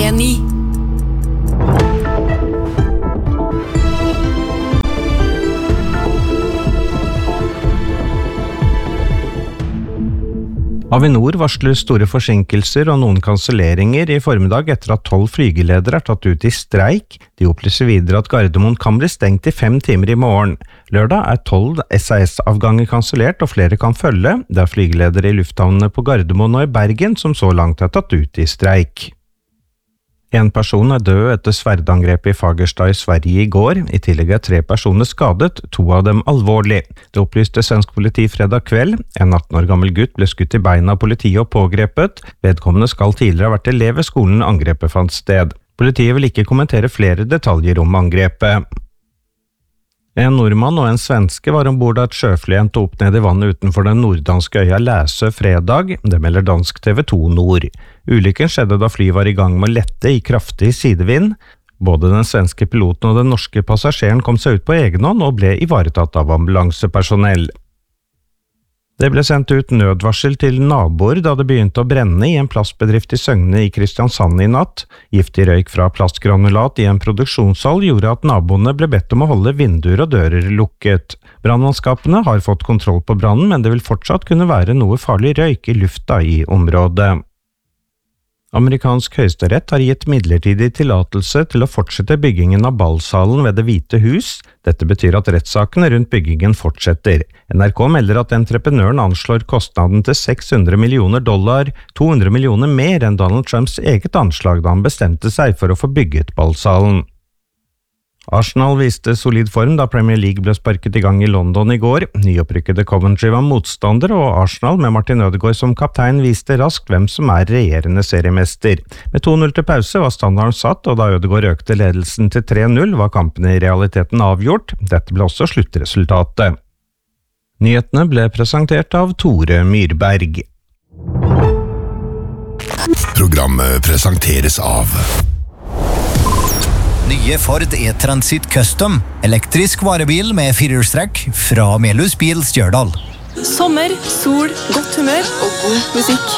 P9. Avinor varsler store forsinkelser og noen kanselleringer i formiddag etter at 12 flygeledere tatt ut i streik. De opplyser videre at Gardermoen kan bli stengt i 5 timer i morgen. Lørdag 12 SAS-avganger kansellert og flere kan følge. Det flygeledere i lufthavnene på Gardermoen og i Bergen som så langt tatt ut i streik. En person død etter sverdangrepet i Fagerstad i Sverige i går. I tillegg 3 personer skadet, 2 av dem alvorlig. Det opplyste svensk politi fredag kveld. En 18 år gammel gutt ble skutt i beina av politiet og pågrepet. Vedkommende skal tidligere ha vært elev ved skolen angrepet fant sted. Politiet vil ikke kommentere flere detaljer om angrepet. En nordmann og en svenske var ombord da et sjøfly endte opp ned i vannet utenfor den norddanske øya Læsø fredag. Det melder dansk TV 2 Nord. Ulykken skjedde da flyet var i gang med å lette i kraftig sidevind. Både den svenske piloten og den norske passasjeren kom seg ut på egen hånd og ble ivaretatt av ambulansepersonell. Det ble sendt ut nødvarsel til naboer da det begynte å brenne i en plastbedrift i Søgne i Kristiansand i natt. Giftig røyk fra plastgranulat i en produksjonshall gjorde at naboene ble bedt om å holde vinduer og dører lukket. Brannmannskapene har fått kontroll på brannen, men det vil fortsatt kunne være noe farlig røyk i lufta i området. Amerikansk høyesterett har gitt midlertidig tillatelse til å fortsette byggingen av ballsalen ved Det hvite hus. Dette betyr at rettssakene rundt byggingen fortsetter. NRK melder at entreprenøren anslår kostnaden til $600 millioner, 200 millioner mer enn Donald Trumps eget anslag da han bestemte seg for å få bygget ballsalen. Arsenal viste solid form da Premier League ble sparket i gang i London i går. Nyopprykkede Coventry var motstander, og Arsenal med Martin Ødegaard som kaptein viste raskt hvem som regjerende seriemester. Med 2-0 til pause var standarden satt, og da Ødegaard økte ledelsen til 3-0 var kampen i realiteten avgjort. Dette ble også sluttresultatet. Nyhetene ble presentert av Tore Myrberg. Programmet presenteres av Nye Ford E-Transit Custom, elektrisk varebil med 4-hjulstrekk fra Melhus Bil Stjørdal. Sommer, sol, godt humør og god musikk.